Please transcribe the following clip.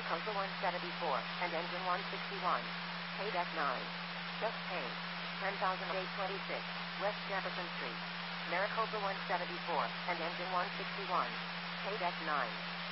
Maricopa 174, and engine 161. Pay deck 9. Just paid. 10,826, West Jefferson Street. Maricopa 174, and engine 161. Pay deck 9.